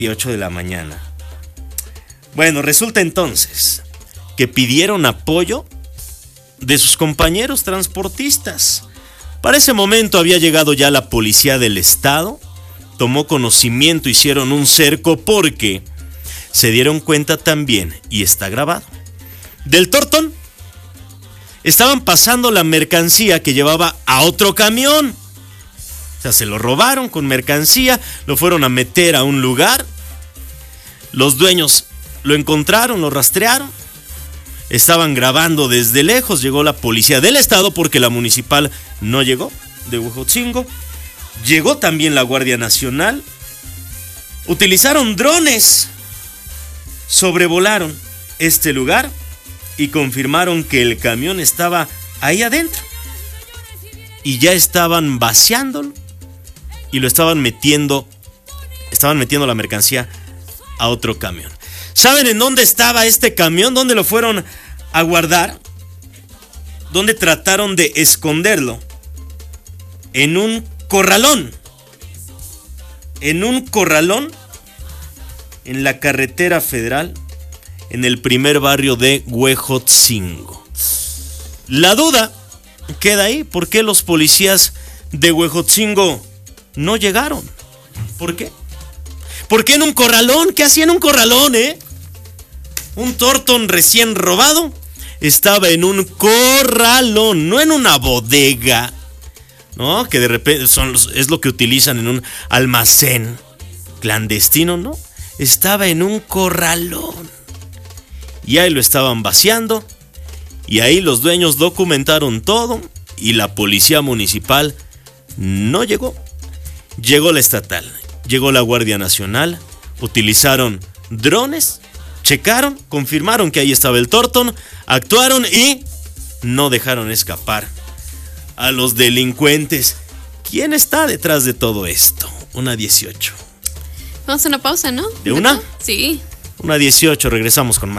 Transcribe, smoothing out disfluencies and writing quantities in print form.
8 de la mañana. Bueno, resulta entonces que pidieron apoyo de sus compañeros transportistas. Para ese momento había llegado ya la policía del estado, tomó conocimiento, hicieron un cerco porque se dieron cuenta también, y está grabado, del Tortón. Estaban pasando la mercancía que llevaba a otro camión. O sea, se lo robaron con mercancía, lo fueron a meter a un lugar. Los dueños lo encontraron, lo rastrearon. Estaban grabando desde lejos. Llegó la policía del estado porque la municipal no llegó, de Huejotzingo. Llegó también la Guardia Nacional. Utilizaron drones. Sobrevolaron este lugar y confirmaron que el camión estaba ahí adentro. Y ya estaban vaciándolo y lo estaban metiendo la mercancía a otro camión. ¿Saben en dónde estaba este camión? ¿Dónde lo fueron a guardar? ¿Dónde trataron de esconderlo? En un corralón. En un corralón en la carretera federal, en el primer barrio de Huejotzingo. La duda queda ahí. ¿Por qué los policías de Huejotzingo no llegaron? ¿Por qué? ¿Por qué en un corralón? ¿Qué hacía en un corralón, Un Tortón recién robado estaba en un corralón, no en una bodega, ¿no? Que de repente es lo que utilizan en un almacén clandestino, ¿no? Estaba en un corralón. Y ahí lo estaban vaciando. Y ahí los dueños documentaron todo. Y la policía municipal no llegó. Llegó la estatal. Llegó la Guardia Nacional. Utilizaron drones. Checaron. Confirmaron que ahí estaba el Tortón. Actuaron y no dejaron escapar a los delincuentes. ¿Quién está detrás de todo esto? 1:18. Vamos a una pausa, ¿no? ¿De una? Sí. 1:18, regresamos con más.